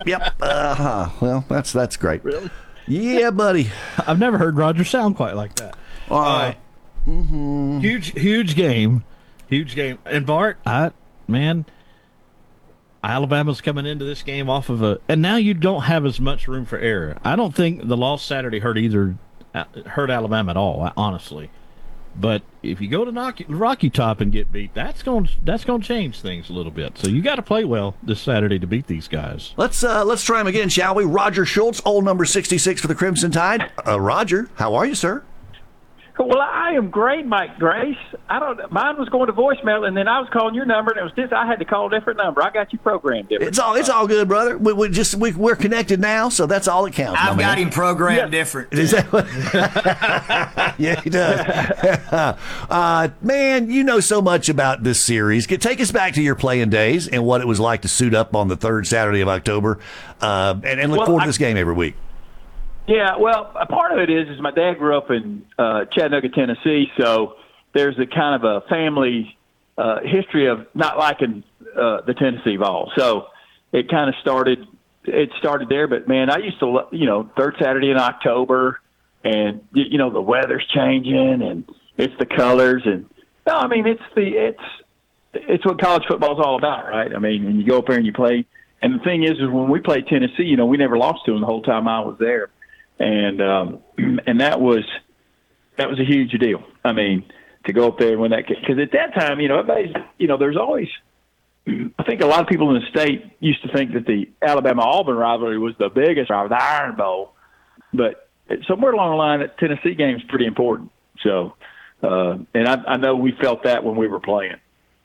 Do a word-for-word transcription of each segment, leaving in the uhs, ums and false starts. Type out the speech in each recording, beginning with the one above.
Yep. Uh-huh. Well, that's that's great. Really? Yeah, buddy. I've never heard Roger sound quite like that. All right. Uh, mm-hmm. Huge, huge game. Huge game. And Bart, I, man, Alabama's coming into this game off of a, and now you don't have as much room for error. I don't think the loss Saturday hurt either, hurt Alabama at all, honestly. But if you go to knock, Rocky Top and get beat, that's going that's going to change things a little bit. So you got to play well this Saturday to beat these guys. Let's uh, let's try him again, shall we? Roger Schultz, old number sixty-six for the Crimson Tide. Uh, Roger, how are you, sir? Well, I am great, Mike Grace. I don't. Mine was going to voicemail, and then I was calling your number, and it was this. I had to call a different number. I got you programmed different. It's all. It's all good, brother. We, we just we, we're connected now, so that's all that counts. I've got man. him programmed yeah. different. Is that what? Yeah, he does. uh, man, you know so much about this series. Get, take us back to your playing days and what it was like to suit up on the third Saturday of October, uh, and, and look well, forward to I, this game every week. Yeah, well, a part of it is is my dad grew up in uh, Chattanooga, Tennessee, so there's a kind of a family uh, history of not liking uh, the Tennessee Vols. So it kind of started. It started there, but man, I used to, you know, third Saturday in October, and you know the weather's changing, and it's the colors, and no, I mean it's the it's it's what college football is all about, right? I mean, and you go up there and you play, and the thing is, is when we played Tennessee, you know, we never lost to them the whole time I was there. And um, and that was that was a huge deal. I mean, to go up there and win that, because at that time, you know, everybody's, you know, there's always, I think a lot of people in the state used to think that the Alabama-Auburn rivalry was the biggest rivalry, the Iron Bowl. But somewhere along the line, that Tennessee game is pretty important. So, uh, and I, I know we felt that when we were playing.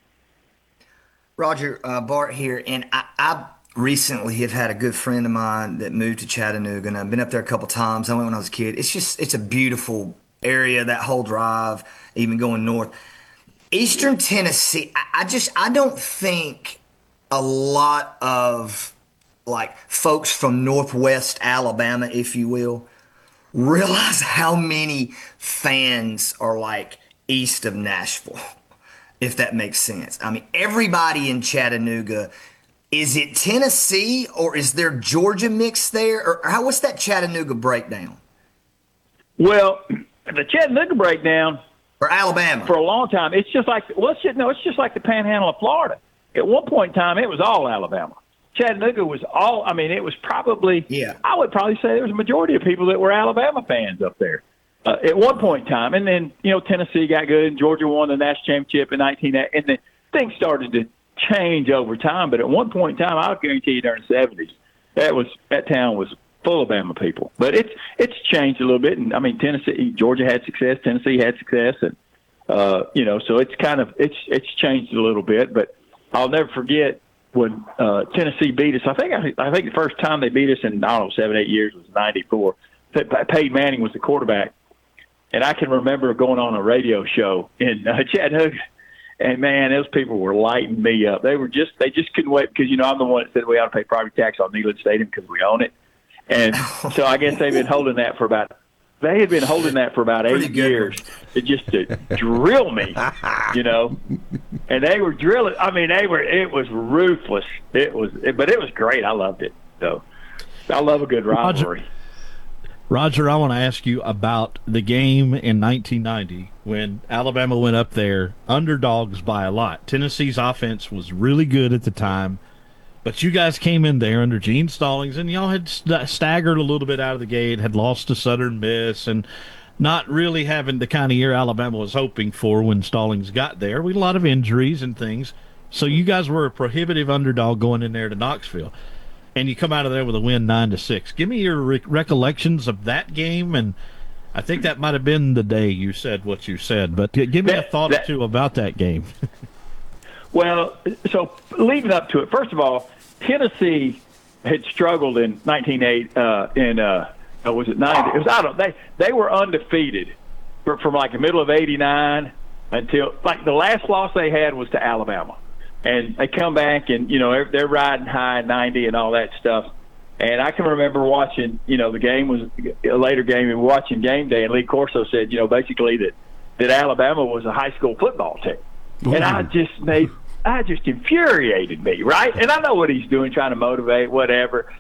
Roger, uh, Bart here, and I. I recently have had a good friend of mine that moved to Chattanooga, and I've been up there a couple times. I went when I was a kid. It's just, it's a beautiful area, that whole drive, even going north. Eastern Tennessee, I, I just, I don't think a lot of, like, folks from Northwest Alabama, if you will, realize how many fans are, like, east of Nashville, if that makes sense. I mean, everybody in Chattanooga. Is it Tennessee, or is there Georgia mixed there? Or how, what's that Chattanooga breakdown? Well, the Chattanooga breakdown or Alabama for a long time, it's just like well, it's just, no, it's just like the Panhandle of Florida. At one point in time, it was all Alabama. Chattanooga was all. I mean, it was probably. Yeah. I would probably say there was a majority of people that were Alabama fans up there uh, at one point in time, and then you know Tennessee got good, and Georgia won the national championship in nineteen, and then things started to change over time, but at one point in time, I'll guarantee you during the seventies, that was that town was full of Bama people. But it's it's changed a little bit, and I mean Tennessee, Georgia had success, Tennessee had success, and uh, you know, so it's kind of it's it's changed a little bit. But I'll never forget when uh, Tennessee beat us. I think I, I think the first time they beat us in I don't know seven eight years was ninety-four. Peyton Manning was the quarterback, and I can remember going on a radio show in uh, Chattanooga. And man, those people were lighting me up. They were just, they just couldn't wait because, you know, I'm the one that said we ought to pay property tax on Neyland Stadium because we own it. And so I guess they've been holding that for about, they had been holding that for about eight years to just to drill me, you know. And they were drilling. I mean, they were, it was ruthless. It was, but it was great. I loved it. So I love a good rivalry. Roger, Roger, I want to ask you about the game in nineteen ninety when Alabama went up there, underdogs by a lot. Tennessee's offense was really good at the time, but you guys came in there under Gene Stallings, and y'all had st- staggered a little bit out of the gate, had lost to Southern Miss, and not really having the kind of year Alabama was hoping for when Stallings got there. We had a lot of injuries and things, so you guys were a prohibitive underdog going in there to Knoxville. And you come out of there with a win nine to six. Give me your re- recollections of that game, and I think that might have been the day you said what you said. But give me that, a thought that, or two about that game. Well, so leading up to it, first of all, Tennessee had struggled in nineteen eighty. Uh, in uh, was it ninety? It was I don't. They they were undefeated from, from like the middle of eighty-nine until like the last loss they had was to Alabama. And they come back and, you know, they're riding high ninety and all that stuff. And I can remember watching, you know, the game was a later game and watching game day. And Lee Corso said, you know, basically that, that Alabama was a high school football team. Ooh. And I just made, I just infuriated me, right? And I know what he's doing, trying to motivate, whatever.